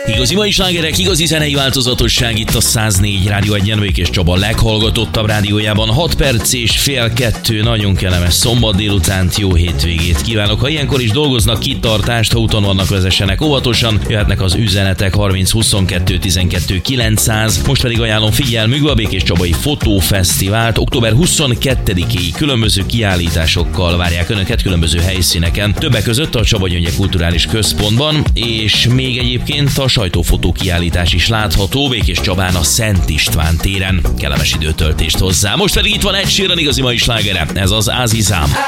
Igazi mai slágerek, igazi zenei változatosság itt a 104 Rádió 1-en, Békés Csaba leghallgatottabb rádiójában. 6 perc és fél 2, nagyon kellemes szombat délutánt, jó hétvégét kívánok. Ha ilyenkor is dolgoznak, kitartást, ha úton vannak, vezessenek óvatosan, jöhetnek az üzenetek 30 22 12 900. Most pedig ajánlom figyelmükbe a Békés Csabai Fotófesztivált. Október 22-ig különböző kiállításokkal várják önöket különböző helyszíneken. Többek között a Csaba Gyöngye Kulturális Központban, és még egyébként a sajtófotó kiállítás is látható Békés Csabán a Szent István téren. Kellemes időtöltést hozzá. Most pedig itt van Ed Sheeran igazi mai slágere, ez az Azizám.